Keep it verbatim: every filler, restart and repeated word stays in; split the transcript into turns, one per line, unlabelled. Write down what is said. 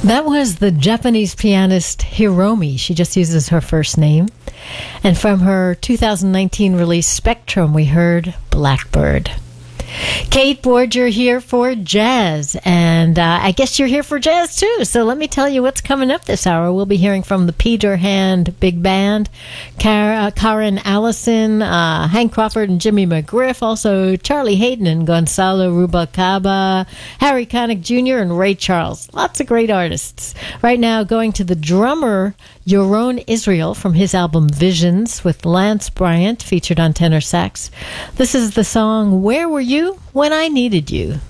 That was the Japanese pianist Hiromi. She just uses her first name. And from her two thousand nineteen release Spectrum, we heard Blackbird. Kate Borger here for jazz, and uh, I guess you're here for jazz too, so let me tell you what's coming up this hour. We'll be hearing from the Peter Hand Big Band, Car- uh, Karen Allison, uh, Hank Crawford and Jimmy McGriff, also Charlie Hayden and Gonzalo Rubalcaba, Harry Connick Junior and Ray Charles. Lots of great artists. Right now, going to the drummer Yaron Israel from his album Visions with Lance Bryant featured on tenor sax. This is the song Where Were You When I Needed You?